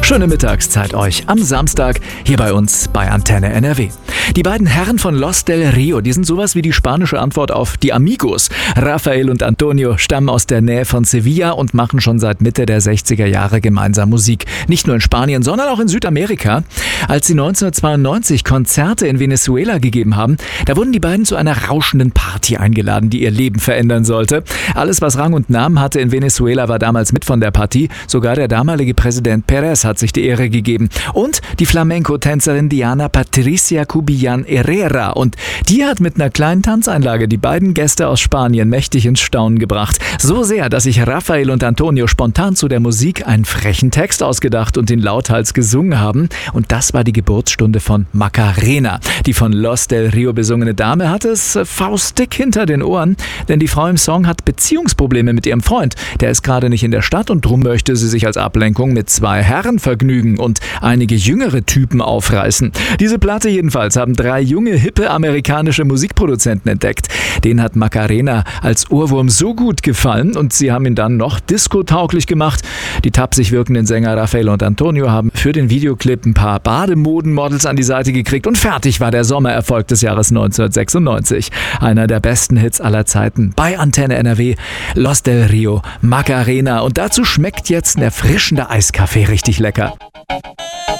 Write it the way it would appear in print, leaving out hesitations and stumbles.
Schöne Mittagszeit euch am Samstag hier bei uns bei Antenne NRW. Die beiden Herren von Los del Rio, die sind sowas wie die spanische Antwort auf die Amigos. Rafael und Antonio stammen aus der Nähe von Sevilla und machen schon seit Mitte der 60er Jahre gemeinsam Musik. Nicht nur in Spanien, sondern auch in Südamerika. Als sie 1992 Konzerte in Venezuela gegeben haben, da wurden die beiden zu einer rauschenden Party eingeladen, die ihr Leben verändern sollte. Alles, was Rang und Namen hatte in Venezuela, war damals mit von der Partie. Sogar der damalige Präsident Pérez hat sich die Ehre gegeben. Und die Flamenco-Tänzerin Diana Patricia Cubillan Herrera. Und die hat mit einer kleinen Tanzeinlage die beiden Gäste aus Spanien mächtig ins Staunen gebracht. So sehr, dass sich Rafael und Antonio spontan zu der Musik einen frechen Text ausgedacht und ihn lauthals gesungen haben. Und das war die Geburtsstunde von Macarena. Die von Los del Rio besungene Dame hat es faustdick hinter den Ohren, denn die Frau im Song hat Beziehungsprobleme mit ihrem Freund. Der ist gerade nicht in der Stadt und drum möchte sie sich als Ablenkung mit zwei Herren vergnügen und einige jüngere Typen aufreißen. Diese Platte jedenfalls haben 3 junge, hippe amerikanische Musikproduzenten entdeckt. Denen hat Macarena als Ohrwurm so gut gefallen und sie haben ihn dann noch diskotauglich gemacht. Die tapsig wirkenden Sänger Rafael und Antonio haben für den Videoclip ein paar Bademodenmodels an die Seite gekriegt und fertig war der Sommererfolg des Jahres 1996. Einer der besten Hits aller Zeiten bei Antenne NRW, Los del Rio, Macarena. Und dazu schmeckt jetzt ein erfrischender Eiskaffee richtig lecker.